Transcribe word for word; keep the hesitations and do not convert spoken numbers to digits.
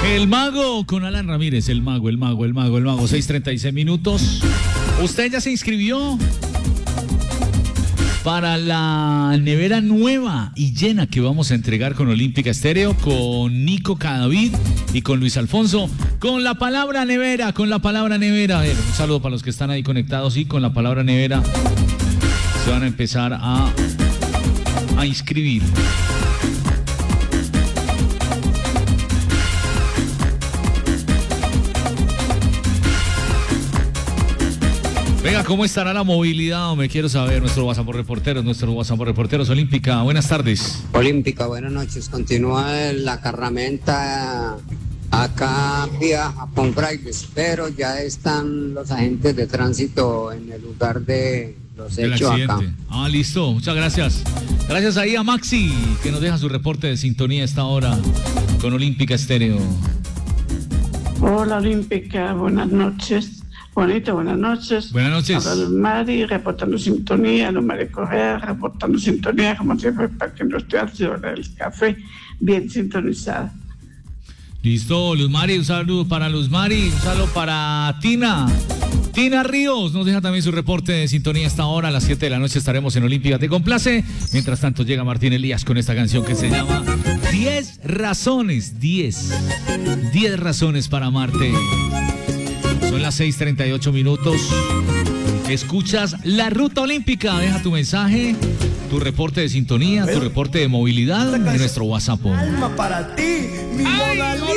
El mago con Alan Ramírez, el mago, el mago, el mago, el mago, seis treinta y seis minutos. ¿Usted ya se inscribió para la nevera nueva y llena que vamos a entregar con Olímpica Estéreo, con Nico Cadavid y con Luis Alfonso, con la palabra nevera, con la palabra nevera? A ver, un saludo para los que están ahí conectados y con la palabra nevera se van a empezar a, a inscribir. Venga, ¿cómo estará la movilidad? Me quiero saber, nuestro WhatsApp por reporteros, nuestro WhatsApp por reporteros. Olímpica, buenas tardes. Olímpica, buenas noches. Continúa la carramenta acá vía Japón Frailes, pero ya están los agentes de tránsito en el lugar de los hechos acá. Ah, listo, muchas gracias. Gracias ahí a Maxi, que nos deja su reporte de sintonía a esta hora con Olímpica Estéreo. Hola Olímpica, buenas noches. Bonito, buenas noches. Buenas noches. Habla Luz Mari, reportando sintonía, Luz Mari Correa, reportando sintonía, como siempre, para que no esté al hora del café, bien sintonizada. Listo, Luz Mari, un saludo para Luz Mari, un saludo para Tina. Tina Ríos nos deja también su reporte de sintonía hasta ahora. A las siete de la noche estaremos en Olímpica Te Complace. Mientras tanto llega Martín Elías con esta canción que se llama diez razones, diez. diez razones para amarte. Son las seis treinta y ocho minutos. Escuchas La Ruta Olímpica. Deja tu mensaje, tu reporte de sintonía, tu reporte de movilidad en nuestro WhatsApp. Alma para ti, mi Mona Lisa.